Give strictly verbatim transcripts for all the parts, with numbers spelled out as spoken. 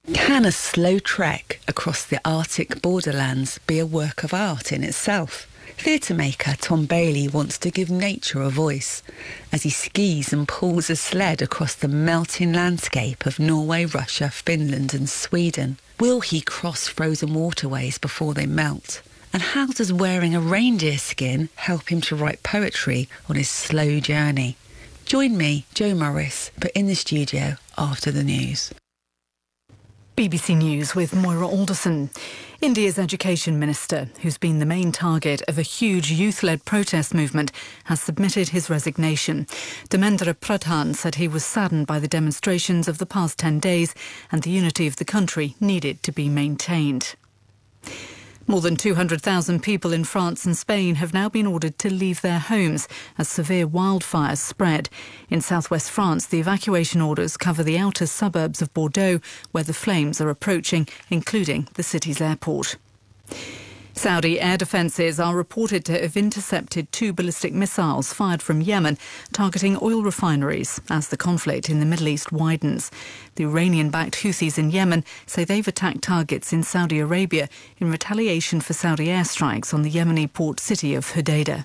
Can a slow trek across the Arctic borderlands be a work of art in itself? Theatre maker Tom Bailey wants to give nature a voice as he skis and pulls a sled across the melting landscape of Norway, Russia, Finland and Sweden. Will he cross frozen waterways before they melt? And how does wearing a reindeer skin help him to write poetry on his slow journey? Join me, Jo Morris, but in the studio after the news. B B C News with Moira Alderson. India's education minister, who's been the main target of a huge youth-led protest movement, has submitted his resignation. Dharmendra Pradhan said he was saddened by the demonstrations of the past ten days and the unity of the country needed to be maintained. More than two hundred thousand people in France and Spain have now been ordered to leave their homes as severe wildfires spread. In southwest France, the evacuation orders cover the outer suburbs of Bordeaux, where the flames are approaching, including the city's airport. Saudi air defences are reported to have intercepted two ballistic missiles fired from Yemen, targeting oil refineries as the conflict in the Middle East widens. The Iranian-backed Houthis in Yemen say they've attacked targets in Saudi Arabia in retaliation for Saudi airstrikes on the Yemeni port city of Hodeidah.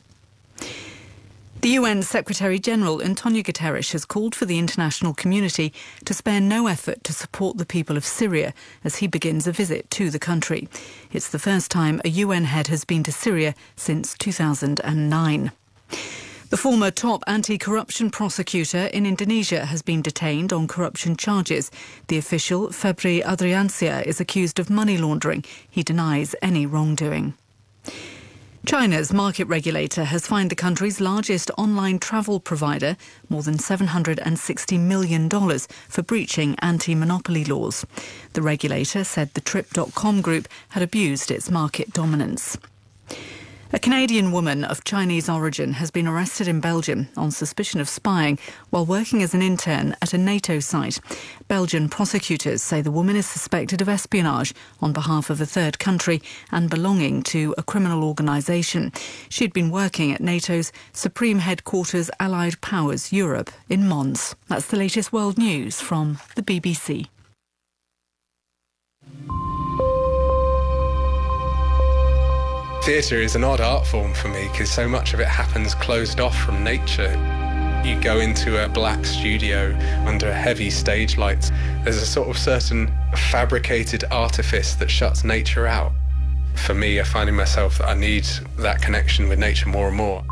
The U N Secretary-General Antonio Guterres has called for the international community to spare no effort to support the people of Syria as he begins a visit to the country. It's the first time a U N head has been to Syria since two thousand nine. The former top anti-corruption prosecutor in Indonesia has been detained on corruption charges. The official, Febri Adriansyah, is accused of money laundering. He denies any wrongdoing. China's market regulator has fined the country's largest online travel provider more than seven hundred sixty million dollars for breaching anti-monopoly laws. The regulator said the Trip dot com group had abused its market dominance. A Canadian woman of Chinese origin has been arrested in Belgium on suspicion of spying while working as an intern at a NATO site. Belgian prosecutors say the woman is suspected of espionage on behalf of a third country and belonging to a criminal organisation. She'd been working at NATO's Supreme Headquarters Allied Powers Europe in Mons. That's the latest world news from the B B C. Theatre is an odd art form for me because so much of it happens closed off from nature. You go into a black studio under heavy stage lights. There's a sort of certain fabricated artifice that shuts nature out. For me, I'm finding myself that I need that connection with nature more and more.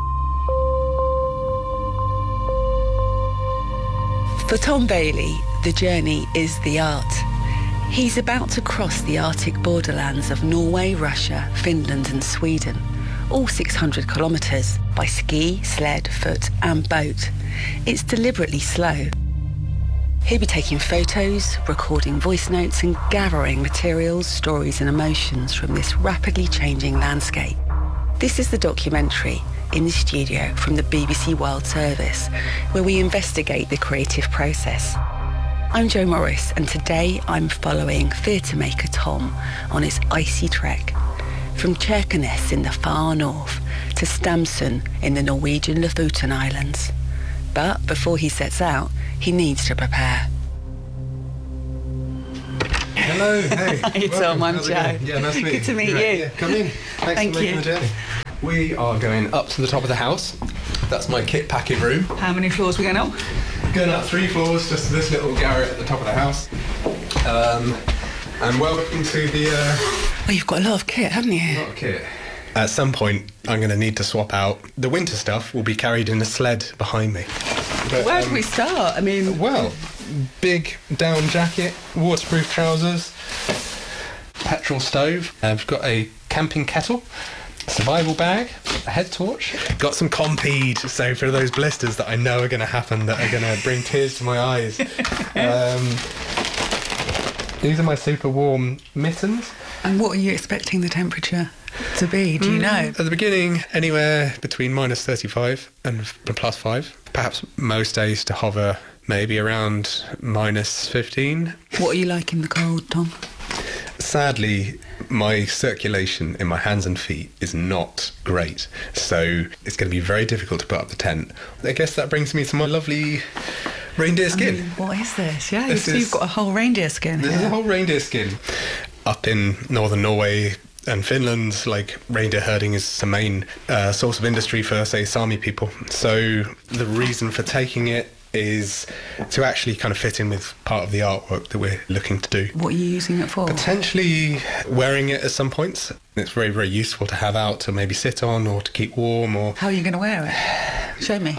For Tom Bailey, the journey is the art. He's about to cross the Arctic borderlands of Norway, Russia, Finland and Sweden, all six hundred kilometres, by ski, sled, foot and boat. It's deliberately slow. He'll be taking photos, recording voice notes and gathering materials, stories and emotions from this rapidly changing landscape. This is the documentary In the Studio from the B B C World Service, where we investigate the creative process. I'm Jo Morris, and today I'm following theatre maker Tom on his icy trek from Kirkenes in the far north to Stamsund in the Norwegian Lofoten Islands. But before he sets out, he needs to prepare. Hello, hey. Hi Tom, I'm Jo. Yeah, nice to meet you. Good to meet you. Right. Yeah, come in. Thanks Thank for making you. the journey. We are going up to the top of the house. That's my kit packing room. How many floors are we going up? Going up three floors, just to this little garret at the top of the house. Um, and welcome to the... Uh, Well, you've got a lot of kit, haven't you? Not kit. At some point, I'm going to need to swap out. The winter stuff will be carried in a sled behind me. But, Where um, do we start? I mean... Well, big down jacket, waterproof trousers, petrol stove. I've got a camping kettle, survival bag, a head torch. Got some Compeed, so for those blisters that I know are going to happen, that are going to bring tears to my eyes. Um, these are my super warm mittens. And what are you expecting the temperature to be? Do you know? At the beginning, anywhere between minus thirty-five and plus five. Perhaps most days to hover maybe around minus fifteen. What are you like in the cold, Tom? Sadly, my circulation in my hands and feet is not great, so it's going to be very difficult to put up the tent. I guess that brings me to my lovely Reindeer skin. I mean, what is this? Yeah, This you've, is- you've got a whole reindeer skin This is a here. whole reindeer skin. Up in northern Norway and Finland, like, reindeer herding is the main uh, source of industry for, say, Sami people. So the reason for taking it is to actually kind of fit in with part of the artwork that we're looking to do. What are you using it for? Potentially wearing it at some points. It's very, very useful to have out to maybe sit on or to keep warm or... How are you going to wear it? Show me.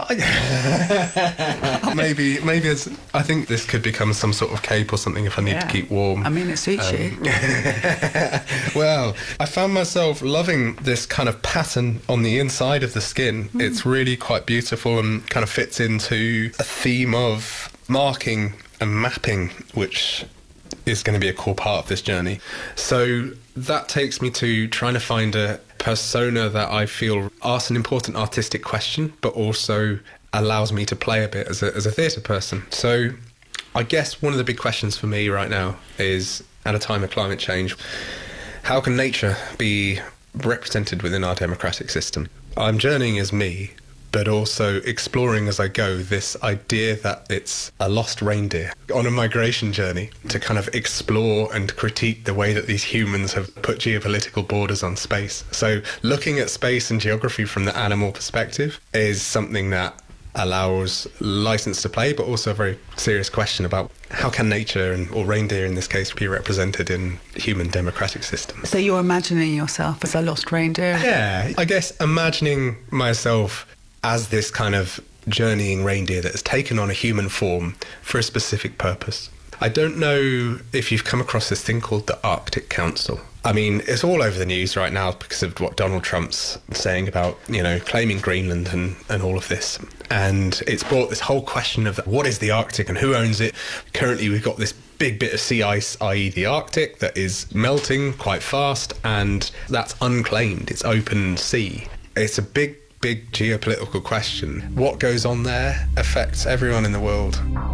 maybe, maybe as I think this could become some sort of cape or something if I need Yeah. to keep warm. I mean, it suits you. Well, I found myself loving this kind of pattern on the inside of the skin. Mm. It's really quite beautiful and kind of fits into a theme of marking and mapping, which is going to be a core part of this journey. So that takes me to trying to find a persona that I feel asks an important artistic question, but also allows me to play a bit as a, as a theatre person. So I guess one of the big questions for me right now is, at a time of climate change, how can nature be represented within our democratic system? I'm journeying as me, but also exploring as I go this idea that it's a lost reindeer on a migration journey to kind of explore and critique the way that these humans have put geopolitical borders on space. So looking at space and geography from the animal perspective is something that allows license to play, but also a very serious question about how can nature, and or reindeer in this case, be represented in human democratic systems. So you're imagining yourself as a lost reindeer? Yeah, I guess imagining myself as this kind of journeying reindeer that has taken on a human form for a specific purpose. I don't know if you've come across this thing called the Arctic Council. I mean, it's all over the news right now because of what Donald Trump's saying about, you know, claiming Greenland and, and all of this. And it's brought this whole question of what is the Arctic and who owns it. Currently, we've got this big bit of sea ice, that is the Arctic, that is melting quite fast, and that's unclaimed. It's open sea. It's a big big geopolitical question. What goes on there affects everyone in the world.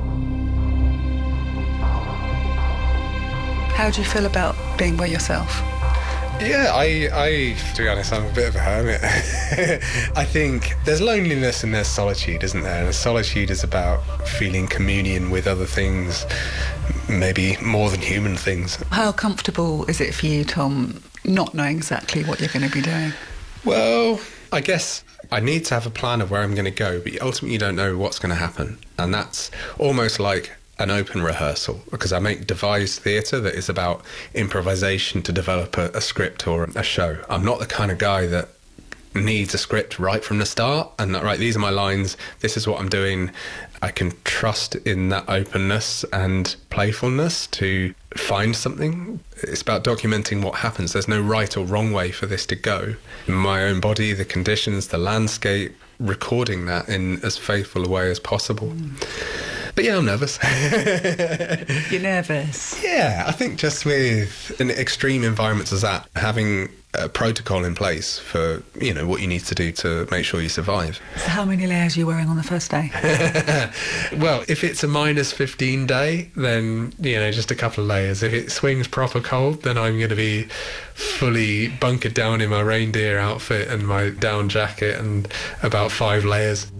How do you feel about being by yourself? Yeah, I, I, to be honest, I'm a bit of a hermit. I think there's loneliness and there's solitude, isn't there? And solitude is about feeling communion with other things, maybe more than human things. How comfortable is it for you, Tom, not knowing exactly what you're going to be doing? Well, I guess I need to have a plan of where I'm going to go, but ultimately you don't know what's going to happen. And that's almost like an open rehearsal, because I make devised theatre that is about improvisation to develop a, a script or a show. I'm not the kind of guy that needs a script right from the start and that, right, these are my lines, this is what I'm doing. I can trust in that openness and playfulness to find something. It's about documenting what happens. There's no right or wrong way for this to go. In my own body, the conditions, the landscape, recording that in as faithful a way as possible. Mm. But yeah, I'm nervous. You're nervous? Yeah, I think just with an extreme environments as that, having a protocol in place for, you know, what you need to do to make sure you survive. So how many layers are you wearing on the first day? Well, if it's a minus fifteen day, then, you know, just a couple of layers. If it swings proper cold, then I'm going to be fully bunkered down in my reindeer outfit and my down jacket and about five layers.